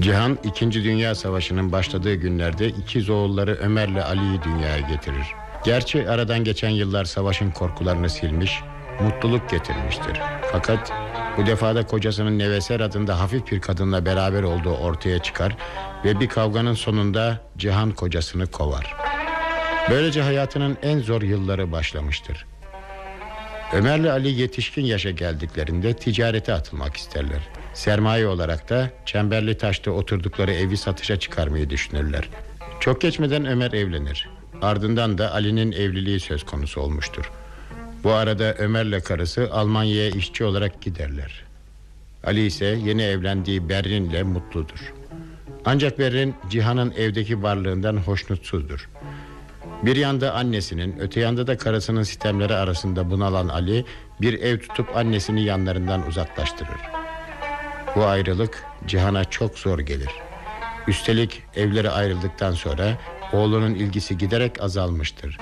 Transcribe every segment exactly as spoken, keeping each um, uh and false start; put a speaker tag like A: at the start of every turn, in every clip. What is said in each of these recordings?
A: Cihan ikinci. Dünya Savaşı'nın başladığı günlerde ikiz oğulları Ömer'le Ali'yi dünyaya getirir. Gerçi aradan geçen yıllar savaşın korkularını silmiş, mutluluk getirmiştir. Fakat bu defada kocasının Neveser adında hafif bir kadınla beraber olduğu ortaya çıkar ve bir kavganın sonunda Cihan kocasını kovar. Böylece hayatının en zor yılları başlamıştır. Ömer'le Ali yetişkin yaşa geldiklerinde ticarete atılmak isterler. Sermaye olarak da Çemberli Taş'ta oturdukları evi satışa çıkarmayı düşünürler. Çok geçmeden Ömer evlenir. Ardından da Ali'nin evliliği söz konusu olmuştur. Bu arada Ömer'le karısı Almanya'ya işçi olarak giderler. Ali ise yeni evlendiği Berrin'le mutludur. Ancak Berrin Cihan'ın evdeki varlığından hoşnutsuzdur. Bir yanda annesinin, öte yanda da karısının sitemleri arasında bunalan Ali bir ev tutup annesini yanlarından uzaklaştırır. Bu ayrılık Cihan'a çok zor gelir. Üstelik evleri ayrıldıktan sonra oğlunun ilgisi giderek azalmıştır.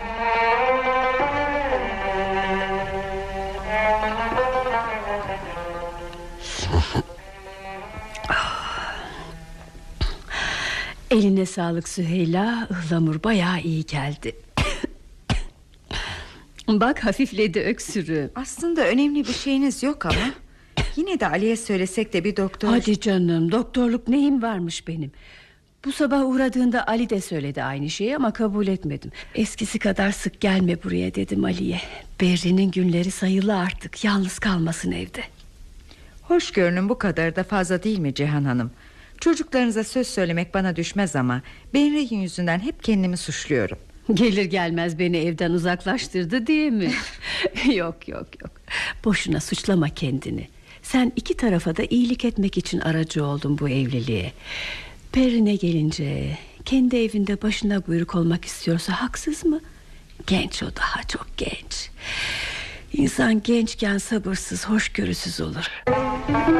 B: Eline sağlık Süheyla. Ihlamur bayağı iyi geldi. Bak, hafifledi öksürüğü.
C: Aslında önemli bir şeyiniz yok ama yine de Ali'ye söylesek de bir doktor...
B: Hadi canım, doktorluk neyim varmış benim. Bu sabah uğradığında Ali de söyledi aynı şeyi ama kabul etmedim. Eskisi kadar sık gelme buraya dedim Ali'ye. Berrin'in günleri sayılı artık, yalnız kalmasın evde.
C: Hoşgörünün bu kadar da fazla değil mi Cihan Hanım? Çocuklarınıza söz söylemek bana düşmez ama Berrin yüzünden hep kendimi suçluyorum.
B: Gelir gelmez beni evden uzaklaştırdı diye mi? Yok yok yok. Boşuna suçlama kendini. Sen iki tarafa da iyilik etmek için aracı oldun bu evliliğe. Berrin'e gelince kendi evinde başına buyruk olmak istiyorsa haksız mı? Genç o, daha çok genç. İnsan gençken sabırsız, hoşgörüsüz olur.